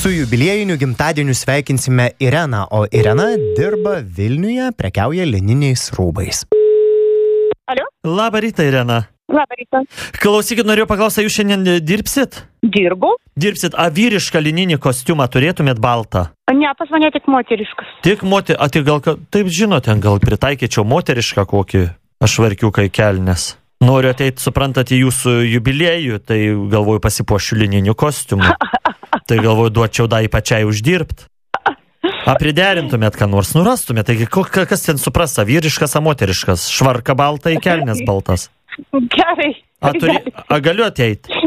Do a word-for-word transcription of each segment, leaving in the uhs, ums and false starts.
Su jubiliejiniu gimtadieniu sveikinsime Ireną, o Irena dirba Vilniuje, prekiauja lininiais rūbais. Alio? Labą rytą, Irena. Labą rytą. Klausykit, norėjau paklausyti, jūs šiandien dirbsit? Dirbu. Dirbsit, a vyrišką lininį kostiumą turėtumėt baltą? Ne, pas mane tik moteriškas. Tik moter... A, tai gal, taip žinote, gal pritaikyčiau moterišką kokį aš varkiukai kelnes. Noriu ateiti, suprantat, į jūsų jubiliejų, tai galvoju pasipuošiu lininiu kostiumu. Tai galvoju, duočiau dai pačiai uždirbt. A priderintumėt, ką nors nurastumėt, taigi kas ten suprasa, vyriškas, a moteriškas, švarka balta į kelnes baltas. Gerai. A, turi... a galiu ateiti?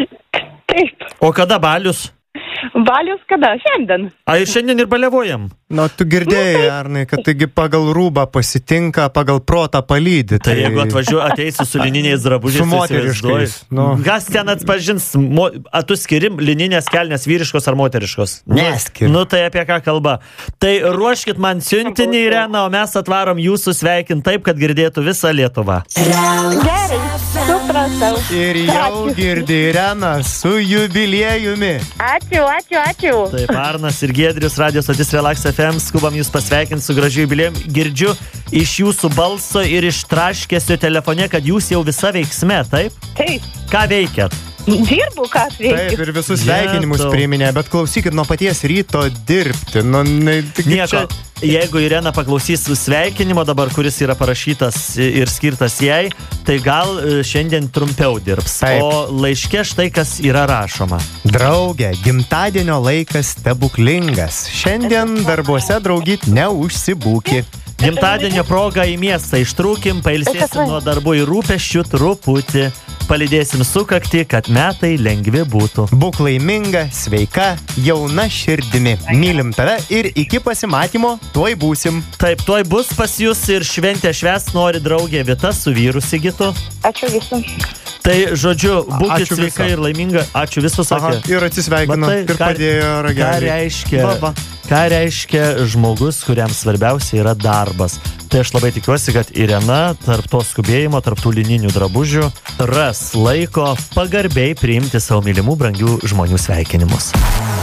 Taip. O kada balius? Balius kada? Šiandien. A, ir šiandien ir baliavojam. Nu, tu girdėjai, Arnai, kad taigi pagal rūbą pasitinka, pagal protą palydi. Tai, tai jeigu atvažiuoju, ateisiu su lininiais drabužiais, su moteriškais. Nu. Kas ten atpažins, mo, a tu skirim lininės kelnes vyriškos ar moteriškos? Neskir. Nu, tai apie ką kalba. Tai ruoškit man siuntinį, Irena, o mes atvarom jūsų sveikin taip, kad girdėtų visą Lietuvą. Gerai, supratau. Ir jau girdi Irena su jubiliejumi. Ačiū, ačiū, ačiū. Taip, Arnas ir Giedrius, Radio stotis Relax F M, skubam jūs pasveikinti su gražiu jubiliejum. Girdžiu iš jūsų balso ir iš traškesio telefone, kad jūs jau visa veiksme, taip? Taip. Ką veikiat? Dirbu, ką veikiu. Taip, ir visus sveikinimus priminė, bet klausykit, nuo paties ryto dirbti. Nu, ne, Nieko, čia... jeigu Irena paklausys sveikinimo dabar, kuris yra parašytas ir skirtas jai, tai gal šiandien trumpiau dirbs. Taip. O laiške štai kas yra rašoma. Draugė, gimtadienio laikas stebuklingas. Šiandien darbuose, draugyt, neužsibūki. Gimtadienio progą į miestą ištrūkim, pailsėsim nuo darbų ir rūpesčių truputį. Palydėsim sukaktį, kad metai lengvi būtų. Būk laiminga, sveika, jauna širdimi. Mylim tave ir iki pasimatymo tuoj būsim. Taip, tuoj bus pas jūs ir šventę švęst nori draugė Vita su vyru Sigitu. Ačiū visam. Tai, žodžiu, būkit Ačiū sveika viso. ir laiminga. Ačiū visus. Aha, ir atsisveikino. Matai, ir ką- padėjo ragelį. Ką reiškia, Va, va. ką reiškia žmogus, kuriam svarbiausia yra darbas. Tai aš labai tikiuosi, kad Irena tarp to skubėjimo, tarp tų lininių drabužių ras laiko pagarbiai priimti savo mylimų brangių žmonių sveikinimus.